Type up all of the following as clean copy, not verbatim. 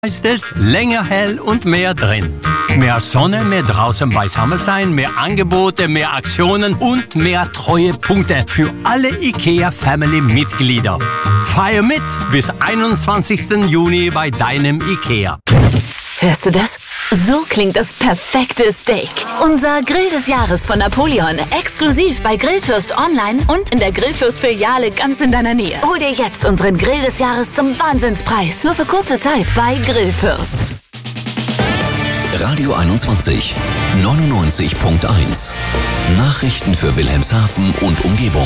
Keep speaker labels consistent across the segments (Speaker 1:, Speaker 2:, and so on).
Speaker 1: Heißt es, länger hell und mehr drin. Mehr Sonne, mehr draußen beisammen sein, mehr Angebote, mehr Aktionen und mehr Treuepunkte für alle IKEA-Family-Mitglieder. Feier mit bis 21. Juni bei deinem IKEA.
Speaker 2: Hörst du das? So klingt das perfekte Steak. Unser Grill des Jahres von Napoleon. Exklusiv bei Grillfürst online und in der Grillfürst-Filiale ganz in deiner Nähe. Hol dir jetzt unseren Grill des Jahres zum Wahnsinnspreis. Nur für kurze Zeit bei Grillfürst.
Speaker 3: Radio 21, 99.1. Nachrichten für Wilhelmshaven und Umgebung.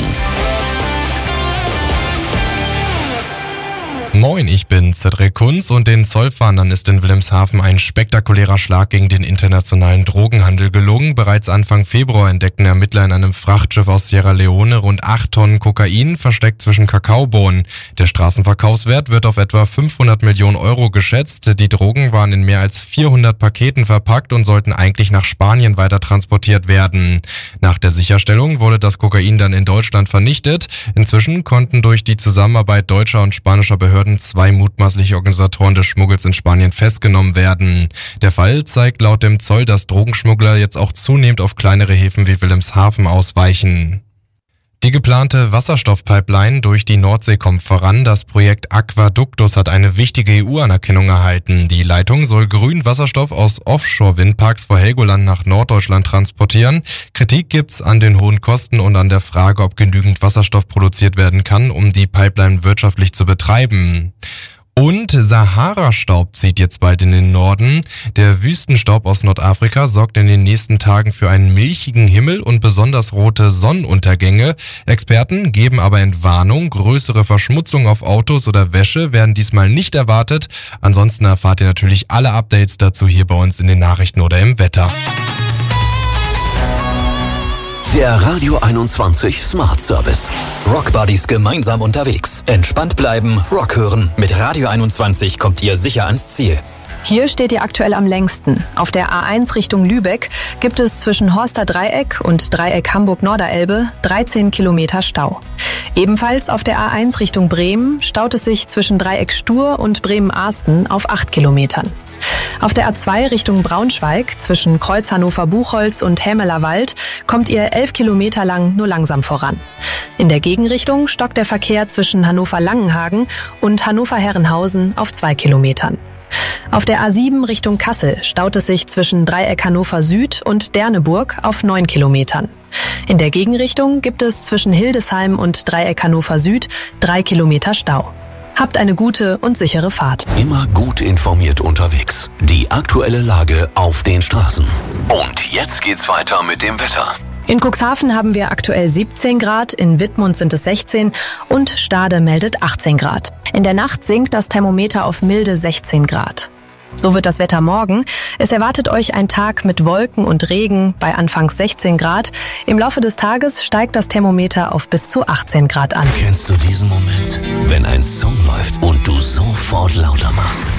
Speaker 4: Moin, ich bin Cedric Kunz und den Zollfahndern ist in Wilhelmshaven ein spektakulärer Schlag gegen den internationalen Drogenhandel gelungen. Bereits Anfang Februar entdeckten Ermittler in einem Frachtschiff aus Sierra Leone rund 8 Tonnen Kokain versteckt zwischen Kakaobohnen. Der Straßenverkaufswert wird auf etwa 500 Millionen Euro geschätzt. Die Drogen waren in mehr als 400 Paketen verpackt und sollten eigentlich nach Spanien weiter transportiert werden. Nach der Sicherstellung wurde das Kokain dann in Deutschland vernichtet. Inzwischen konnten durch die Zusammenarbeit deutscher und spanischer Behörden 2 mutmaßliche Organisatoren des Schmuggels in Spanien festgenommen werden. Der Fall zeigt laut dem Zoll, dass Drogenschmuggler jetzt auch zunehmend auf kleinere Häfen wie Wilhelmshaven ausweichen. Die geplante Wasserstoffpipeline durch die Nordsee kommt voran. Das Projekt Aquaductus hat eine wichtige EU-Anerkennung erhalten. Die Leitung soll grünen Wasserstoff aus Offshore-Windparks vor Helgoland nach Norddeutschland transportieren. Kritik gibt's an den hohen Kosten und an der Frage, ob genügend Wasserstoff produziert werden kann, um die Pipeline wirtschaftlich zu betreiben. Und Sahara-Staub zieht jetzt bald in den Norden. Der Wüstenstaub aus Nordafrika sorgt in den nächsten Tagen für einen milchigen Himmel und besonders rote Sonnenuntergänge. Experten geben aber Entwarnung. Größere Verschmutzung auf Autos oder Wäsche werden diesmal nicht erwartet. Ansonsten erfahrt ihr natürlich alle Updates dazu hier bei uns in den Nachrichten oder im Wetter.
Speaker 3: Der Radio 21 Smart Service. Rock Buddies gemeinsam unterwegs. Entspannt bleiben, Rock hören. Mit Radio 21 kommt ihr sicher ans Ziel.
Speaker 5: Hier steht ihr aktuell am längsten. Auf der A1 Richtung Lübeck gibt es zwischen Horster Dreieck und Dreieck Hamburg-Norderelbe 13 Kilometer Stau. Ebenfalls auf der A1 Richtung Bremen staut es sich zwischen Dreieck Stur und Bremen-Arsten auf 8 Kilometern. Auf der A2 Richtung Braunschweig zwischen Kreuz Hannover-Buchholz und Hämeler Wald kommt ihr 11 Kilometer lang nur langsam voran. In der Gegenrichtung stockt der Verkehr zwischen Hannover-Langenhagen und Hannover-Herrenhausen auf 2 Kilometern. Auf der A7 Richtung Kassel staut es sich zwischen Dreieck Hannover Süd und Derneburg auf 9 Kilometern. In der Gegenrichtung gibt es zwischen Hildesheim und Dreieck Hannover Süd 3 Kilometer Stau. Habt eine gute und sichere Fahrt.
Speaker 3: Immer gut informiert unterwegs. Die aktuelle Lage auf den Straßen. Und jetzt geht's weiter mit dem Wetter.
Speaker 5: In Cuxhaven haben wir aktuell 17 Grad, in Wittmund sind es 16 und Stade meldet 18 Grad. In der Nacht sinkt das Thermometer auf milde 16 Grad. So wird das Wetter morgen. Es erwartet euch ein Tag mit Wolken und Regen bei anfangs 16 Grad. Im Laufe des Tages steigt das Thermometer auf bis zu 18 Grad an.
Speaker 3: Kennst du diesen Moment, wenn ein Song läuft und du sofort lauter machst?